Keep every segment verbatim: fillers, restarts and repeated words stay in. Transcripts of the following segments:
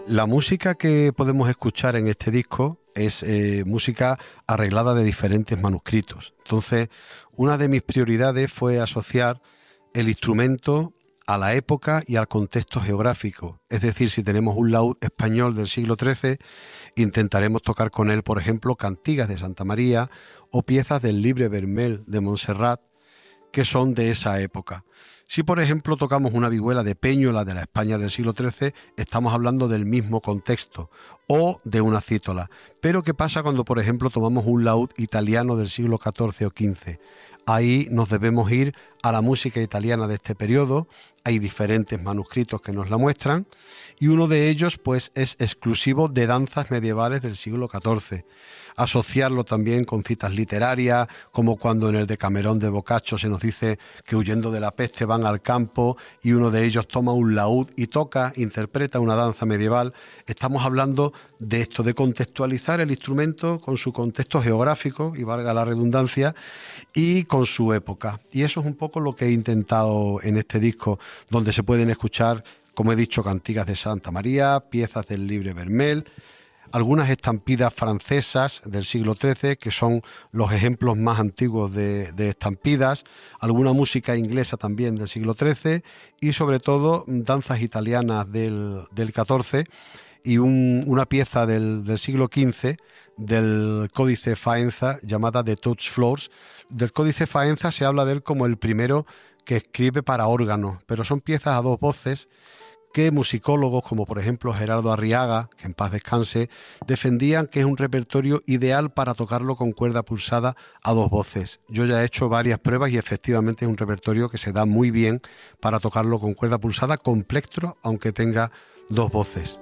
La música que podemos escuchar en este disco es eh, música arreglada de diferentes manuscritos. Entonces, una de mis prioridades fue asociar el instrumento a la época y al contexto geográfico. Es decir, si tenemos un laúd español del siglo trece, intentaremos tocar con él, por ejemplo, cantigas de Santa María o piezas del Libre Vermell de Montserrat, que son de esa época. Si, por ejemplo, tocamos una vihuela de Péñola de la España del siglo trece, estamos hablando del mismo contexto, o de una cítola. Pero, ¿qué pasa cuando, por ejemplo, tomamos un laúd italiano del siglo catorce o quince? Ahí nos debemos ir a la música italiana de este periodo. Hay diferentes manuscritos que nos la muestran, y uno de ellos, pues, es exclusivo de danzas medievales del siglo catorce. Asociarlo también con citas literarias, como cuando en el Decamerón de Boccaccio se nos dice que huyendo de la peste van al campo y uno de ellos toma un laúd y toca, interpreta una danza medieval. Estamos hablando de esto, de contextualizar el instrumento con su contexto geográfico, y valga la redundancia, y con su época. Y eso es un poco lo que he intentado en este disco, donde se pueden escuchar, como he dicho, cantigas de Santa María, piezas del Libre Vermell, algunas estampidas francesas del siglo trece, que son los ejemplos más antiguos de, de estampidas, alguna música inglesa también del siglo trece y sobre todo danzas italianas del, del catorce y un, una pieza del, del siglo quince del Códice Faenza llamada The Touch Floors. Del Códice Faenza se habla de él como el primero que escribe para órgano, pero son piezas a dos voces que musicólogos como por ejemplo Gerardo Arriaga, que en paz descanse, defendían que es un repertorio ideal para tocarlo con cuerda pulsada a dos voces. Yo ya he hecho varias pruebas y efectivamente es un repertorio que se da muy bien para tocarlo con cuerda pulsada con plectro, aunque tenga dos voces.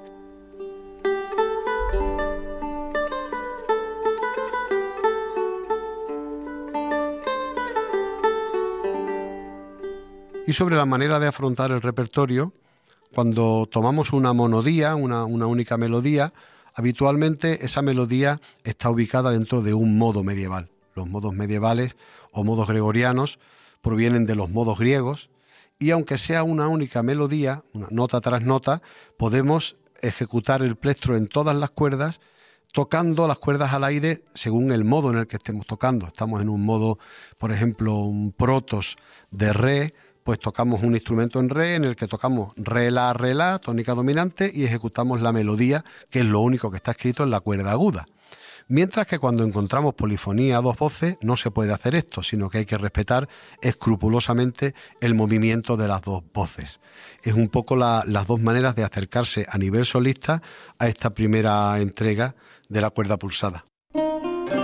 Y sobre la manera de afrontar el repertorio, cuando tomamos una monodía, una, una única melodía, habitualmente esa melodía está ubicada dentro de un modo medieval. Los modos medievales o modos gregorianos provienen de los modos griegos y aunque sea una única melodía, una nota tras nota, podemos ejecutar el plectro en todas las cuerdas, tocando las cuerdas al aire según el modo en el que estemos tocando. Estamos en un modo, por ejemplo, un protos de re, pues tocamos un instrumento en re en el que tocamos re, la, re, la, tónica dominante y ejecutamos la melodía, que es lo único que está escrito en la cuerda aguda. Mientras que cuando encontramos polifonía a dos voces no se puede hacer esto, sino que hay que respetar escrupulosamente el movimiento de las dos voces. Es un poco la, las dos maneras de acercarse a nivel solista a esta primera entrega de la cuerda pulsada.